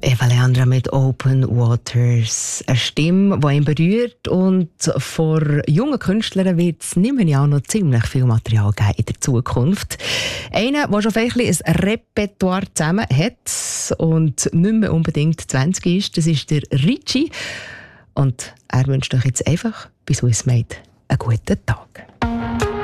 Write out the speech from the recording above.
Eva Leandra mit Open Waters. Eine Stimme, die ihn berührt. Und von jungen Künstlern wird es nicht mehr auch noch ziemlich viel Material geben in der Zukunft. Einer, der schon ein Repertoire zusammen hat und nicht mehr unbedingt 20 ist, das ist der Ritchie. Und er wünscht euch jetzt einfach bei Swiss Made einen guten Tag.